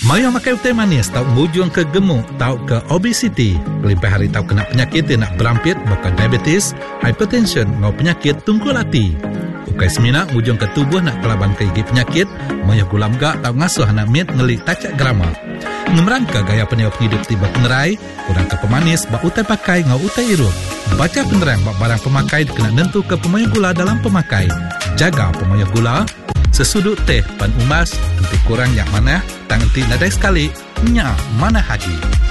Maya makai teh manis tau mujung ke gemuk, tau ke obesiti. Lebih hari tau kena penyakit yang nak berampit, bukan diabetes, hypertension, ngau penyakit tungkul hati. Ukai semina mujung ke tubuh nak kelaban ke gigi penyakit, maya gulam gak tau ngasuh anak mit ngelik tacak grama. Ngemerangka gaya peniup hidup tiba pengerai, kurang ke pemanis, bak utai pakai ngau utai irup. Baca penerang bak barang pemakai kena nentu ke pemaya gula dalam pemakai. Jaga pemaya gula. Sesudut teh pan umas, nanti kurang yang mana, tangan ti nadai sekali, nyak mana haji.